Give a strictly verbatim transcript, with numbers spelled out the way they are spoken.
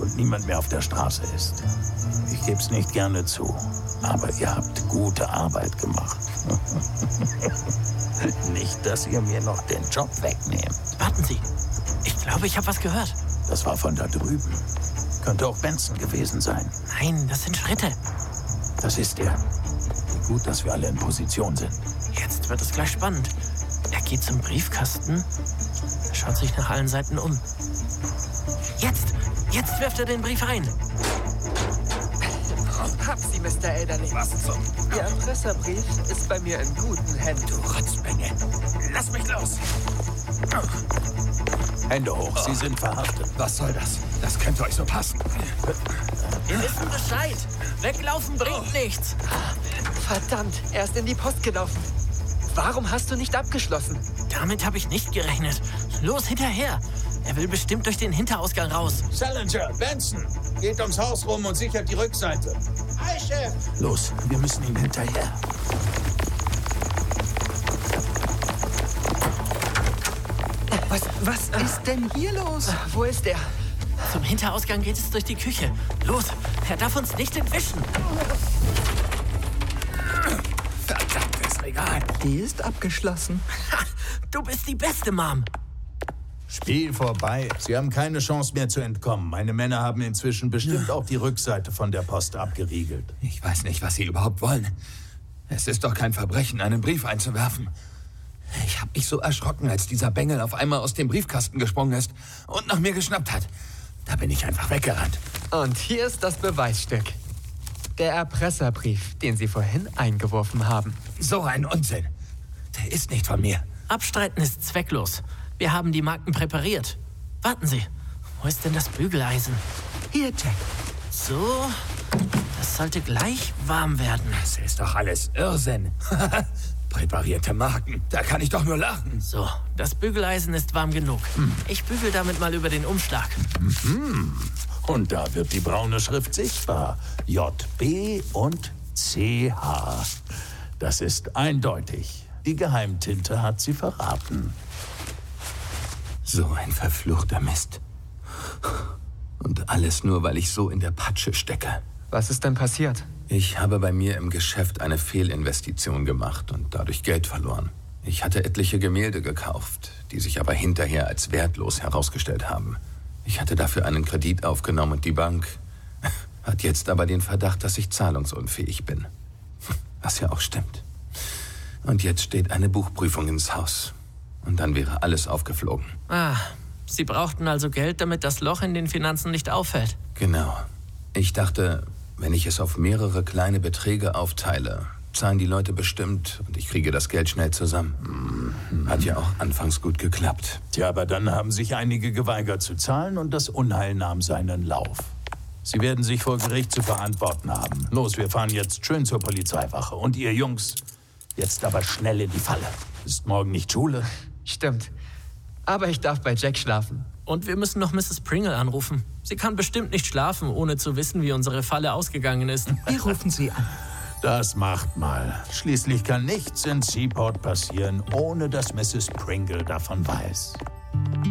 und niemand mehr auf der Straße ist. Ich gebe es nicht gerne zu, aber ihr habt gute Arbeit gemacht. Nicht, dass ihr mir noch den Job wegnehmt. Warten Sie, ich glaube, ich habe was gehört. Das war von da drüben. Könnte auch Benson gewesen sein. Nein, das sind Schritte. Das ist er. Wie gut, dass wir alle in Position sind. Jetzt wird es gleich spannend. Er geht zum Briefkasten, er schaut sich nach allen Seiten um. Jetzt, jetzt wirft er den Brief ein. Hab Sie, Mister Elderling. Was zum... Ihr Erpresserbrief ist bei mir in guten Händen. Du Rotzbengel. Lass mich los. Hände hoch, Sie sind verhaftet. Was soll das? Das könnte euch so passen. Wir wissen Bescheid. Weglaufen bringt nichts. Verdammt, er ist in die Post gelaufen. Warum hast du nicht abgeschlossen? Damit habe ich nicht gerechnet. Los, hinterher. Er will bestimmt durch den Hinterausgang raus. Salinger, Benson, geht ums Haus rum und sichert die Rückseite. Hi, Chef. Los, wir müssen ihm hinterher. Was, was ist denn hier los? Wo ist er? Zum Hinterausgang geht es durch die Küche. Los, er darf uns nicht entwischen. Verdammtes Regal. Die ist abgeschlossen. Ha, du bist die Beste, Mom. Spiel vorbei. Sie haben keine Chance mehr zu entkommen. Meine Männer haben inzwischen bestimmt auch die Rückseite von der Post abgeriegelt. Ich weiß nicht, was Sie überhaupt wollen. Es ist doch kein Verbrechen, einen Brief einzuwerfen. Ich habe mich so erschrocken, als dieser Bengel auf einmal aus dem Briefkasten gesprungen ist und nach mir geschnappt hat. Da bin ich einfach weggerannt. Und hier ist das Beweisstück. Der Erpresserbrief, den Sie vorhin eingeworfen haben. So ein Unsinn. Der ist nicht von mir. Abstreiten ist zwecklos. Wir haben die Marken präpariert. Warten Sie, wo ist denn das Bügeleisen? Hier, Jack. So, das sollte gleich warm werden. Das ist doch alles Irrsinn. Präparierte Marken, da kann ich doch nur lachen. So, das Bügeleisen ist warm genug. Ich bügel damit mal über den Umschlag. Mhm. Und da wird die braune Schrift sichtbar. J B und C H. Das ist eindeutig. Die Geheimtinte hat sie verraten. So ein verfluchter Mist. Und alles nur, weil ich so in der Patsche stecke. Was ist denn passiert? Ich habe bei mir im Geschäft eine Fehlinvestition gemacht und dadurch Geld verloren. Ich hatte etliche Gemälde gekauft, die sich aber hinterher als wertlos herausgestellt haben. Ich hatte dafür einen Kredit aufgenommen und die Bank hat jetzt aber den Verdacht, dass ich zahlungsunfähig bin. Was ja auch stimmt. Und jetzt steht eine Buchprüfung ins Haus. Und dann wäre alles aufgeflogen. Ah, Sie brauchten also Geld, damit das Loch in den Finanzen nicht auffällt. Genau. Ich dachte, wenn ich es auf mehrere kleine Beträge aufteile, zahlen die Leute bestimmt und ich kriege das Geld schnell zusammen. Hat ja auch anfangs gut geklappt. Tja, aber dann haben sich einige geweigert zu zahlen und das Unheil nahm seinen Lauf. Sie werden sich vor Gericht zu verantworten haben. Los, wir fahren jetzt schön zur Polizeiwache. Und ihr Jungs, jetzt aber schnell in die Falle. Ist morgen nicht Schule? Stimmt. Aber ich darf bei Jack schlafen. Und wir müssen noch Misses Pringle anrufen. Sie kann bestimmt nicht schlafen, ohne zu wissen, wie unsere Falle ausgegangen ist. Wir rufen sie an. Das macht mal. Schließlich kann nichts in Seaport passieren, ohne dass Misses Pringle davon weiß.